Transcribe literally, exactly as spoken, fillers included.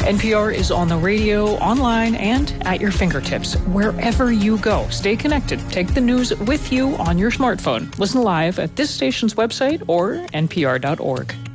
N P R is on the radio, online, and at your fingertips, wherever you go. Stay connected. Take the news with you on your smartphone. Listen live at this station's website or N P R dot org.